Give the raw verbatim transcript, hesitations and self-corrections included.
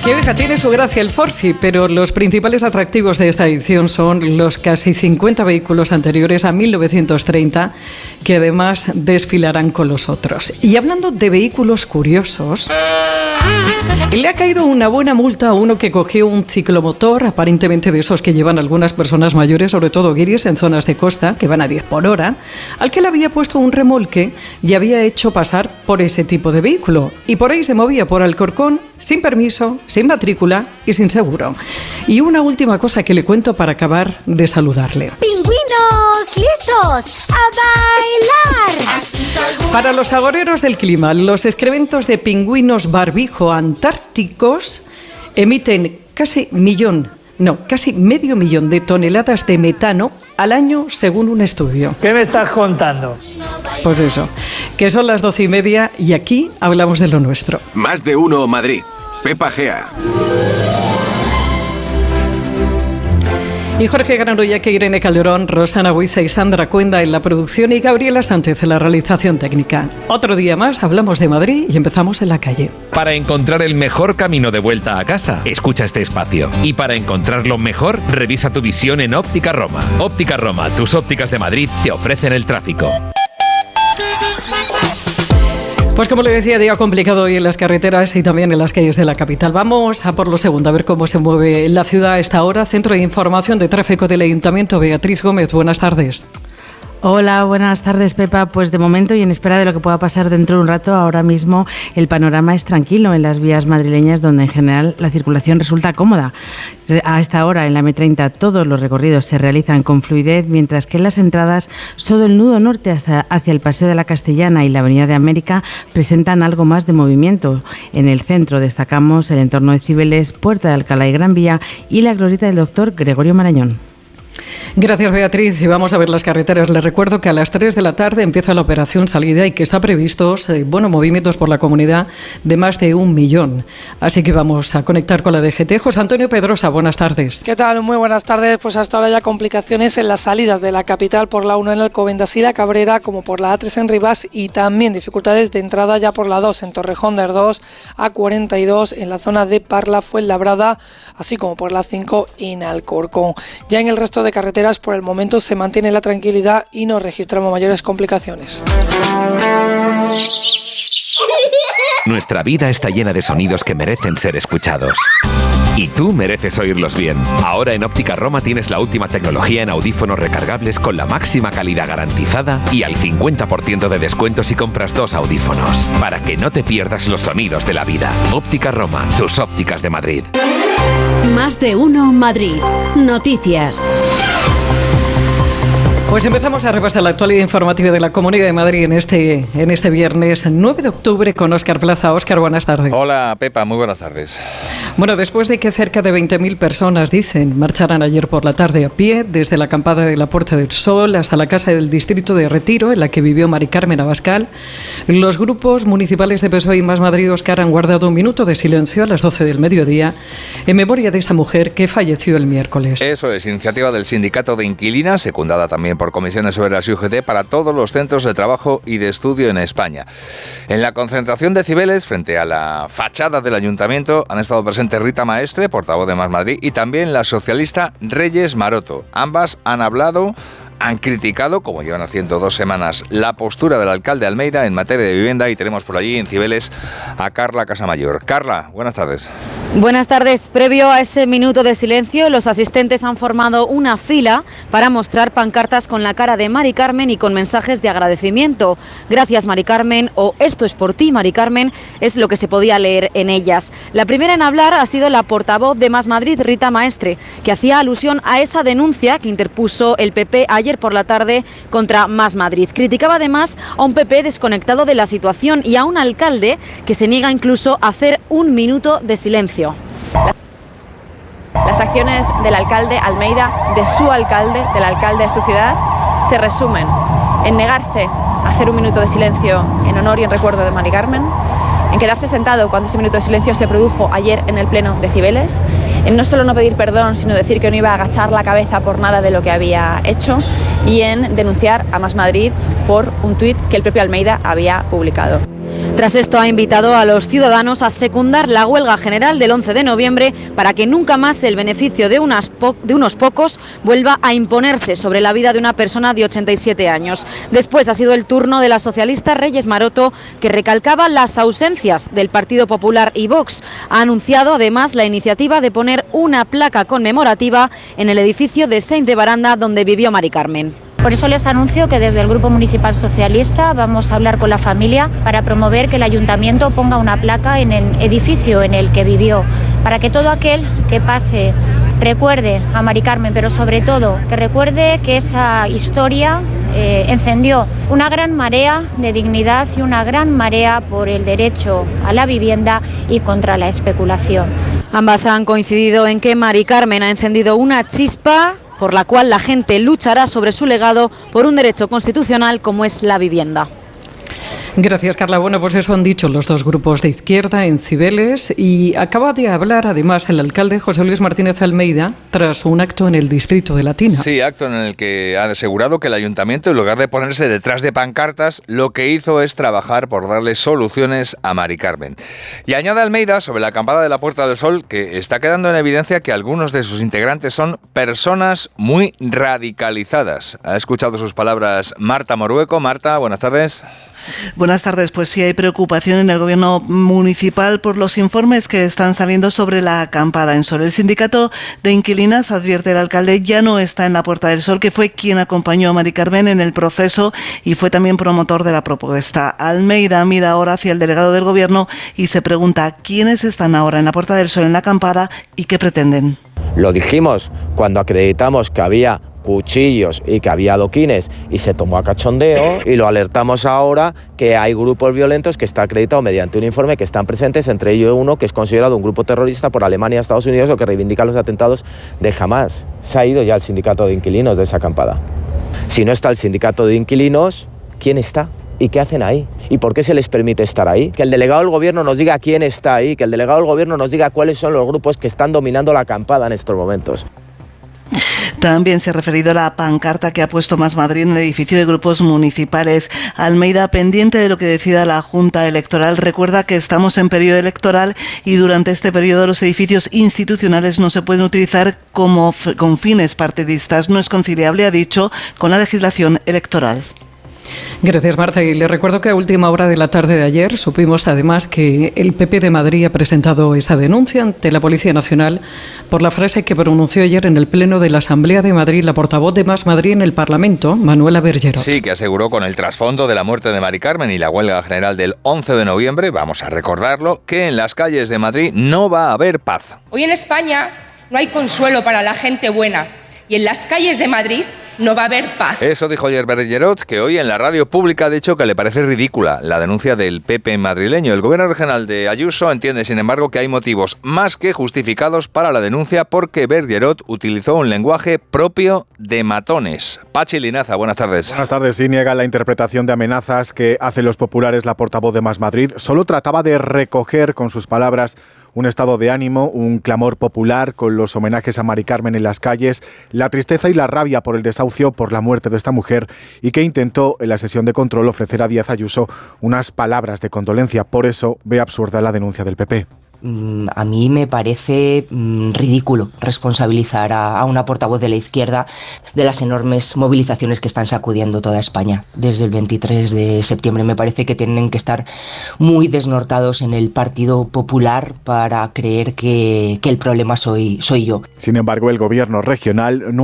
Que oiga, tiene su gracia el Forfi, pero los principales atractivos de esta edición son los casi cincuenta vehículos anteriores a mil novecientos treinta que además desfilarán con los otros. Y hablando de vehículos curiosos, le ha caído una buena multa a uno que cogió un ciclomotor, aparentemente de esos que llevan algunas personas mayores, sobre todo guiris en zonas de costa, que van a diez por hora, al que le había puesto un remolque y había hecho pasar por ese tipo de vehículo. Y por ahí se movía por Alcorcón, sin permiso, sin matrícula y sin seguro. Y una última cosa que le cuento para acabar de saludarle. ¡Pingüinos listos a bailar! Para los agoreros del clima, los excrementos de pingüinos barbijo antárticos emiten casi millón, no, casi medio millón de toneladas de metano al año, según un estudio. ¿Qué me estás contando? Pues eso, que son las doce y media y aquí hablamos de lo nuestro. Más de uno Madrid. Pepa Gea. Y Jorge Granullaque, Irene Calderón, Rosana Huiza y Sandra Cuenda en la producción y Gabriela Sánchez en la realización técnica. Otro día más hablamos de Madrid y empezamos en la calle. Para encontrar el mejor camino de vuelta a casa, escucha este espacio. Y para encontrarlo mejor, revisa tu visión en Óptica Roma. Óptica Roma, tus ópticas de Madrid te ofrecen el tráfico. Pues como le decía, día complicado hoy en las carreteras y también en las calles de la capital. Vamos a por lo segundo, a ver cómo se mueve la ciudad a esta hora. Centro de Información de Tráfico del Ayuntamiento, Beatriz Gómez, buenas tardes. Hola, buenas tardes, Pepa. Pues de momento y en espera de lo que pueda pasar dentro de un rato, ahora mismo el panorama es tranquilo en las vías madrileñas, donde en general la circulación resulta cómoda. A esta hora en la eme treinta todos los recorridos se realizan con fluidez, mientras que en las entradas solo el nudo norte hasta hacia el Paseo de la Castellana y la Avenida de América presentan algo más de movimiento. En el centro destacamos el entorno de Cibeles, Puerta de Alcalá y Gran Vía y la glorieta del Doctor Gregorio Marañón. Gracias, Beatriz. Y vamos a ver las carreteras. Les recuerdo que a las tres de la tarde empieza la operación salida y que está previstos eh, bueno, movimientos por la comunidad de más de un millón. Así que vamos a conectar con la D G T. José Antonio Pedrosa, buenas tardes. ¿Qué tal? Muy buenas tardes. Pues hasta ahora ya complicaciones en las salidas de la capital por la uno en Alcobendas y la Cabrera, como por la A tres en Rivas, y también dificultades de entrada ya por la dos en Torrejón de Ardós, A cuarenta y dos en la zona de Parla, Fuenlabrada, así como por la cinco en Alcorcón. Ya en el resto de carreteras, por el momento se mantiene la tranquilidad y no registramos mayores complicaciones. Nuestra vida está llena de sonidos que merecen ser escuchados. Y tú mereces oírlos bien. Ahora en Óptica Roma tienes la última tecnología en audífonos recargables con la máxima calidad garantizada y al cincuenta por ciento de descuento si compras dos audífonos. Para que no te pierdas los sonidos de la vida. Óptica Roma, tus ópticas de Madrid. Más de uno Madrid. Noticias. Pues empezamos a repasar la actualidad informativa de la Comunidad de Madrid en este, en este viernes nueve de octubre con Óscar Plaza. Óscar, buenas tardes. Hola, Pepa, muy buenas tardes. Bueno, después de que cerca de veinte mil personas, dicen, marcharan ayer por la tarde a pie desde la acampada de la Puerta del Sol hasta la casa del distrito de Retiro, en la que vivió Mari Carmen Abascal, los grupos municipales de P S O E y Más Madrid, Óscar, han guardado un minuto de silencio a las doce del mediodía en memoria de esa mujer que falleció el miércoles. Eso es, iniciativa del Sindicato de Inquilinas, secundada también por comisiones obreras y U G T, para todos los centros de trabajo y de estudio en España. En la concentración de Cibeles, frente a la fachada del Ayuntamiento, han estado presentes Rita Maestre, portavoz de Más Madrid, y también la socialista Reyes Maroto. Ambas han hablado, han criticado, como llevan haciendo dos semanas, la postura del alcalde Almeida en materia de vivienda, y tenemos por allí en Cibeles a Carla Casamayor. Carla, buenas tardes. Buenas tardes. Previo a ese minuto de silencio, los asistentes han formado una fila para mostrar pancartas con la cara de Mari Carmen y con mensajes de agradecimiento. Gracias, Mari Carmen, o esto es por ti, Mari Carmen, es lo que se podía leer en ellas. La primera en hablar ha sido la portavoz de Más Madrid, Rita Maestre, que hacía alusión a esa denuncia que interpuso el P P ayer por la tarde contra Más Madrid. Criticaba además a un P P desconectado de la situación y a un alcalde que se niega incluso a hacer un minuto de silencio. Las acciones del alcalde Almeida, de su alcalde, del alcalde de su ciudad, se resumen en negarse a hacer un minuto de silencio en honor y en recuerdo de Mari Carmen, en quedarse sentado cuando ese minuto de silencio se produjo ayer en el pleno de Cibeles, en no solo no pedir perdón, sino decir que no iba a agachar la cabeza por nada de lo que había hecho, y en denunciar a Más Madrid por un tuit que el propio Almeida había publicado. Tras esto ha invitado a los ciudadanos a secundar la huelga general del once de noviembre para que nunca más el beneficio de, unas po- de unos pocos vuelva a imponerse sobre la vida de una persona de ochenta y siete años. Después ha sido el turno de la socialista Reyes Maroto, que recalcaba las ausencias del Partido Popular y Vox. Ha anunciado además la iniciativa de poner una placa conmemorativa en el edificio de Saint de Baranda donde vivió Mari Carmen. Por eso les anuncio que desde el Grupo Municipal Socialista vamos a hablar con la familia para promover que el Ayuntamiento ponga una placa en el edificio en el que vivió, para que todo aquel que pase recuerde a Mari Carmen, pero sobre todo que recuerde que esa historia eh, encendió una gran marea de dignidad y una gran marea por el derecho a la vivienda y contra la especulación. Ambas han coincidido en que Mari Carmen ha encendido una chispa por la cual la gente luchará sobre su legado por un derecho constitucional como es la vivienda. Gracias, Carla. Bueno, pues eso han dicho los dos grupos de izquierda en Cibeles, y acaba de hablar además el alcalde José Luis Martínez Almeida tras un acto en el distrito de Latina. Sí, acto en el que ha asegurado que el ayuntamiento, en lugar de ponerse detrás de pancartas, lo que hizo es trabajar por darle soluciones a Mari Carmen. Y añade Almeida sobre la acampada de la Puerta del Sol que está quedando en evidencia que algunos de sus integrantes son personas muy radicalizadas. Ha escuchado sus palabras Marta Morueco. Marta, buenas tardes. Buenas tardes. Pues sí, hay preocupación en el gobierno municipal por los informes que están saliendo sobre la acampada en Sol. El sindicato de inquilinas, advierte el alcalde, ya no está en la Puerta del Sol, que fue quien acompañó a Mari Carmen en el proceso y fue también promotor de la propuesta. Almeida mira ahora hacia el delegado del gobierno y se pregunta quiénes están ahora en la Puerta del Sol, en la acampada, y qué pretenden. Lo dijimos cuando acreditamos que había cuchillos y que había adoquines y se tomó a cachondeo, y lo alertamos ahora que hay grupos violentos que está acreditado mediante un informe que están presentes, entre ellos uno que es considerado un grupo terrorista por Alemania y Estados Unidos o que reivindica los atentados de Hamás. Se ha ido ya el sindicato de inquilinos de esa acampada. Si no está el sindicato de inquilinos, ¿quién está? ¿Y qué hacen ahí? ¿Y por qué se les permite estar ahí? Que el delegado del gobierno nos diga quién está ahí, que el delegado del gobierno nos diga cuáles son los grupos que están dominando la acampada en estos momentos. También se ha referido a la pancarta que ha puesto Más Madrid en el edificio de grupos municipales. Almeida, pendiente de lo que decida la Junta Electoral, recuerda que estamos en periodo electoral y durante este periodo los edificios institucionales no se pueden utilizar como con fines partidistas. No es conciliable, ha dicho, con la legislación electoral. Gracias, Marta. Y le recuerdo que a última hora de la tarde de ayer supimos además que el P P de Madrid ha presentado esa denuncia ante la Policía Nacional por la frase que pronunció ayer en el Pleno de la Asamblea de Madrid la portavoz de Más Madrid en el Parlamento, Manuela Bergerot. Sí, que aseguró, con el trasfondo de la muerte de Mari Carmen y la huelga general del once de noviembre, vamos a recordarlo, que en las calles de Madrid no va a haber paz. Hoy en España no hay consuelo para la gente buena y en las calles de Madrid no va a haber paz. Eso dijo ayer Bergerot, que hoy en la radio pública ha dicho que le parece ridícula la denuncia del P P madrileño. El gobierno regional de Ayuso entiende, sin embargo, que hay motivos más que justificados para la denuncia porque Bergerot utilizó un lenguaje propio de matones. Pachi Linaza, buenas tardes. Buenas tardes. Sí, niega la interpretación de amenazas que hacen los populares la portavoz de Más Madrid. Solo trataba de recoger, con sus palabras, un estado de ánimo, un clamor popular con los homenajes a Mari Carmen en las calles, la tristeza y la rabia por el desahucio, por la muerte de esta mujer, y que intentó en la sesión de control ofrecer a Díaz Ayuso unas palabras de condolencia. Por eso ve absurda la denuncia del P P. A mí me parece mmm, ridículo responsabilizar a, a una portavoz de la izquierda de las enormes movilizaciones que están sacudiendo toda España desde el veintitrés de septiembre. Me parece que tienen que estar muy desnortados en el Partido Popular para creer que, que el problema soy, soy yo. Sin embargo, el gobierno regional no